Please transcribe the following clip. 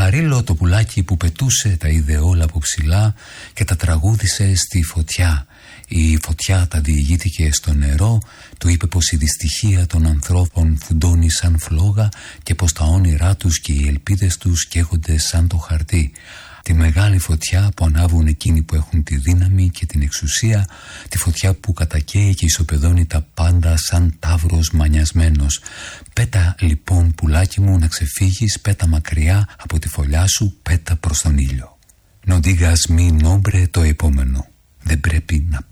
Παχαρίλο το πουλάκι που πετούσε τα είδε όλα από ψηλά και τα τραγούδισε στη φωτιά. Η φωτιά τα διηγήθηκε στο νερό, του είπε πως η δυστυχία των ανθρώπων φουντώνει σαν φλόγα και πως τα όνειρά τους και οι ελπίδες τους καίγονται σαν το χαρτί. Τη μεγάλη φωτιά που ανάβουν εκείνοι που έχουν τη δύναμη και την εξουσία, τη φωτιά που κατακαίει και ισοπεδώνει τα πάντα σαν ταύρος μανιασμένος. Πέτα λοιπόν πουλάκι μου να ξεφύγεις, πέτα μακριά από τη φωλιά σου, πέτα προς τον ήλιο. No digas mi nombre το επόμενο. Δεν πρέπει να